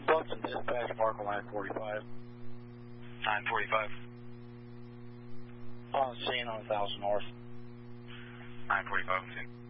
Bluffton dispatch, Mark line 45. 945. On scene on 1000 North. 945.